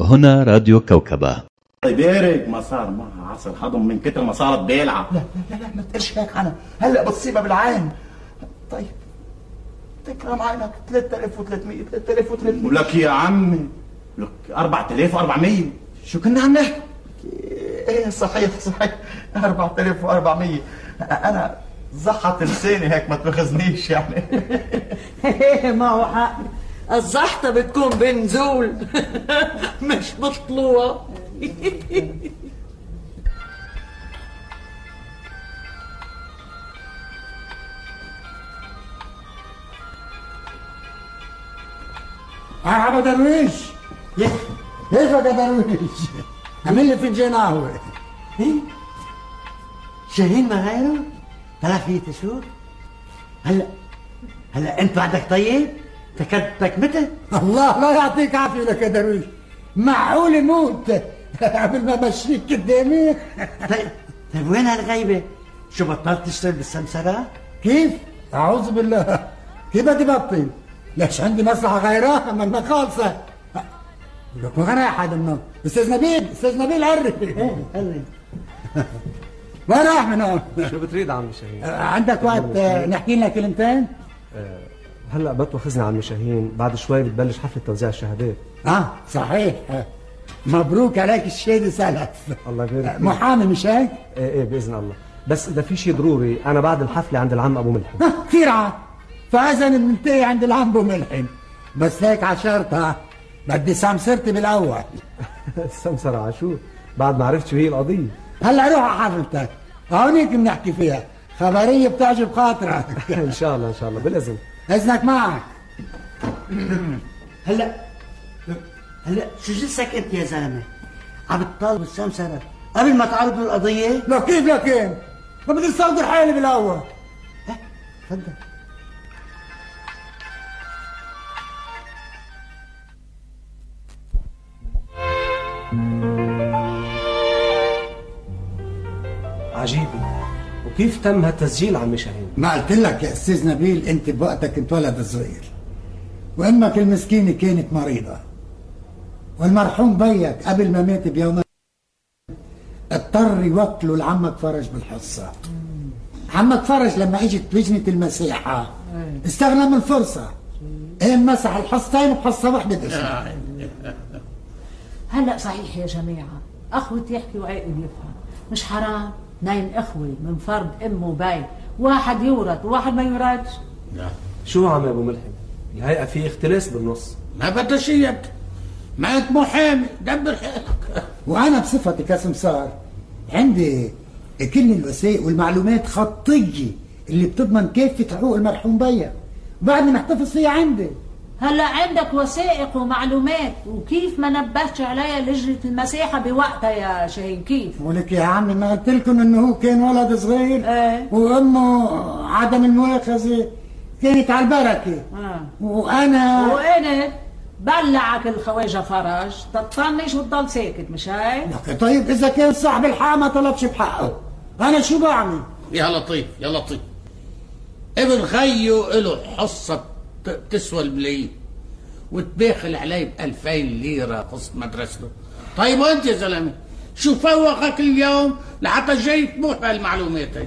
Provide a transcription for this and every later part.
هنا راديو كوكبة. طيب يارك ما صار معها عصر هضم من كتر ما صارت بيلعة. لا لا لا ما تقلش هيك عنها، هلا بتصيبها بالعين. طيب تكرم عينك 3300 3300 ولك يا عمي لك 4400. شو كنا عم نحكي؟ ايه صحيح 4400. انا زحط لساني هيك ما تاخذنيش يعني. ايه معه حق، الزحطة بتكون بنزول مش بطلوع. مرحبا درويش. كيفك يا درويش؟ عمل لي فنجان قهوة. ايه؟ شاهين ما غيره؟ 3 شهور؟ هلا انت بعدك طيب؟ تكدتك متى؟ الله لا يعطيك عافية لك يا درويش، معقول موت قبل ما امشيك قدامي. طيب وين هالغيبة؟ شو بطلت تشتغل بالسمسرة؟ كيف؟ أعوذ بالله، كيف بدي بطل؟ ليش عندي مصلحة غيرها ما خالصة. لك وين رايح هذا النوم؟ أستاذ نبيل عري. ايه قلي وين رايح من هون؟ شو بتريد عمي شاهين؟ عندك وقت نحكي لنا كلمتين؟ هلا بتوخذنا عمي شاهين، بعد شوي بتبلش حفلة توزيع الشهادات. صحيح. مبروك عليك الشهادة سلف. الله يبارك. محامي مش هيك؟ ايه باذن الله، بس اذا في شيء ضروري انا بعد الحفلة عند العم ابو ملحم. كثير عاد، فاذا بننتهي عند العم ابو ملحم، بس هيك عشرتها بدي سمسرتي بالاول. السمسرة عشو؟ بعد ما عرفت شو هي القضية. هلا روح على حفلتك، هونيك بنحكي فيها، خبرية بتعجب خاطرك. ان شاء الله بالاذن. اذنك معك. هلا شو جلسك انت يا زلمه؟ عم تطالب السمسره قبل ما تعرض القضيه؟ لا كيف ما بدي استنظر حالي بالاول. تفضل. عجيبة، وكيف تم هالتسجيل عمي شاهين؟ ما قلت لك يا استاذ نبيل، انت بوقتك كنت ولد صغير، وامك المسكينه كانت مريضه، والمرحوم بيك قبل ما مات بيومين اضطر يوكلوا لعمك فرج بالحصه. عمك فرج لما اجت لجنه المسيحه استغنى من الفرصه، مسح الحصتين بحصه وحده باسمه. هلا صحيح يا جماعة، أخوة يحكي وعاقل يفهم، مش حرام نايم إخوة من فرد أم وبي، واحد يورث وواحد ما يورثش؟ لا شو عم ابو ملحم؟ الهيئة في اختلاس بالنص. ما بدها شيء، ما انت محامي دبر حالك. وانا بصفتي كسمسار عندي كل الوثائق والمعلومات خطيه اللي بتضمن كافه حقوق المرحوم بيك، وبعدني محتفظ فيها عندي. هلا عندك وثائق ومعلومات، وكيف ما نبهتش عليها لجنة المسيحة بوقتها يا شاهين؟ كيف؟ ولك يا عمي ما قلت لكم انه هو كان ولد صغير؟ وامه عدم المؤاخذه كانت على البركه. وانا بلعك الخواجه فرج تطنش وتضل ساكت، مش هيك؟ طيب اذا كان صاحب الحق ما طلبش بحقه، انا شو بعمل؟ يا لطيف ابن خيو له حصة بتسوى الملايين، وتباخل عليه ب2000 ليرة قسط مدرسته. طيب وانت يا زلمة شو فوقك اليوم لحتى جاي تموت بهالمعلومات هيك؟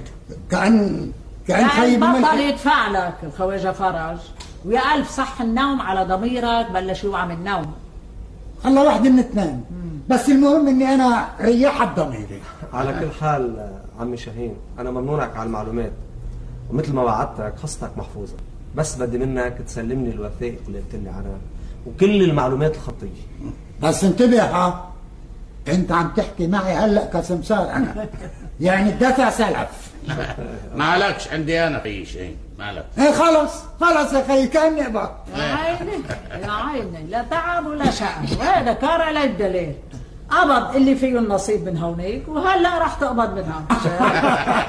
كأن خيب بطل يدفع لك الخواجه فرج، ويا ألف صح النوم على ضميرك بلش يوعى من النوم. الله واحدة من اثنين، بس المهم اني انا ريحت ضميري. على كل حال عمي شاهين، انا ممنونك على المعلومات، ومثل ما وعدتك حصتك محفوظة، بس بدي منك تسلمني الوثائق اللي قلت لي عنها وكل المعلومات الخطية. بس انتبه، انت عم تحكي معي هلا كسمسار انا، يعني الدفع سلف. ما عليكش عندي انا في شيء، ما عليك. خلص يا خي، كاني ابغى. يا عيني لا تعب ولا شقى، وهذا كار على الدليل. قبض اللي فيه النصيب من هونيك، وهلا راح تقبض من هون.